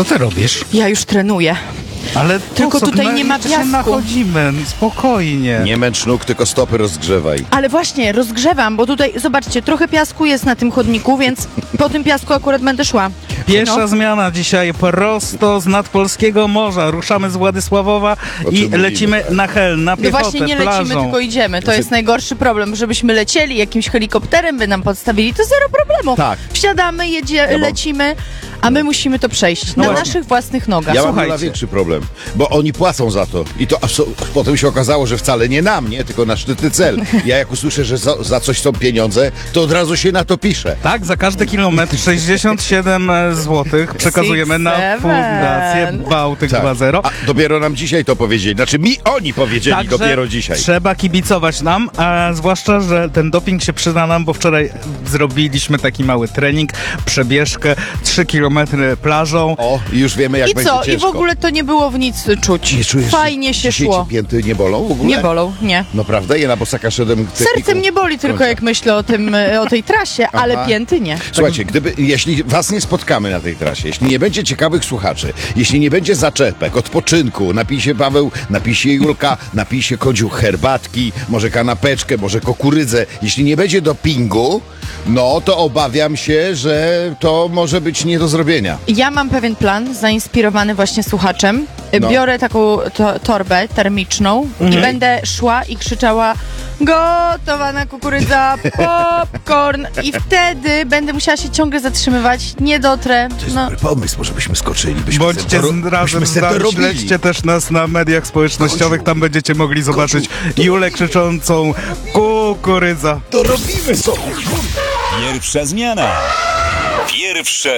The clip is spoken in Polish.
Co ty robisz? Ja już trenuję. Ale Tylko po co? tutaj nie ma Jeszcze piasku. się nachodzimy, spokojnie. Nie męcz nóg, tylko stopy rozgrzewaj. Ale właśnie, rozgrzewam, bo tutaj, zobaczcie, trochę piasku jest na tym chodniku, więc po tym piasku akurat będę szła. Pierwsza No. zmiana dzisiaj prosto z nadpolskiego morza. Ruszamy z Władysławowa O i czym mówimy? lecimy na Hel, na No piechotę, właśnie nie lecimy, plażą. tylko idziemy. To jest najgorszy problem. Żebyśmy lecieli jakimś helikopterem, by nam podstawili, to zero problemu. Tak. Wsiadamy, lecimy, a my musimy to przejść No na właśnie. naszych własnych nogach. Ja mam Słuchajcie. chyba większy problem, bo oni płacą za to i to potem się okazało, że wcale nie na mnie, tylko na szczytny cel. Ja jak usłyszę, że za coś są pieniądze, to od razu się na to piszę. Tak, za każdy kilometr 67 zł przekazujemy na 6-7. fundację Bałtyk Tak. 2.0. A dopiero nam dzisiaj to powiedzieli. Znaczy oni powiedzieli Także dopiero dzisiaj. trzeba kibicować nam, a zwłaszcza, że ten doping się przyda nam, bo wczoraj zrobiliśmy taki mały trening, przebieżkę, 3 km plażą. O, i już wiemy jak I będzie co? ciężko. I w ogóle to nie było w nic czuć. Nie czujesz, Fajnie się dzisiaj szło. ci pięty nie bolą w ogóle? Nie bolą, nie. No prawda? Ja na bosaka szedłem... Serce mnie boli tylko jak myślę o tej trasie, ale Aha. pięty nie. Słuchajcie, jeśli was nie spotkamy na tej trasie, jeśli nie będzie ciekawych słuchaczy, jeśli nie będzie zaczepek, odpoczynku, napij się Paweł, napij się Julka, napij się Kodziu herbatki, może kanapeczkę, może kukurydzę, jeśli nie będzie dopingu, no to obawiam się, że to może być nie do zrobienia. Ja mam pewien plan, zainspirowany właśnie słuchaczem. No. Biorę taką torbę termiczną i będę szła i krzyczała gotowana kukurydza, popcorn i wtedy będę musiała się ciągle zatrzymywać, nie dotrę. To jest No. dobry pomysł, może byśmy skoczyli, Bądźcie razem z nami, robili. śledźcie też nas na mediach społecznościowych, tam będziecie mogli zobaczyć Julę krzyczącą kukurydza. To robimy sobie! Pierwsza zmiana. Pierwsze